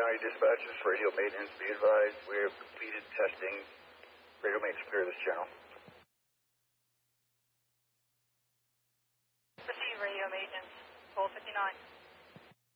County dispatchers, radio maintenance, be advised, we have completed testing. Radio maintenance, clear this channel. Proceed, radio maintenance, 1259.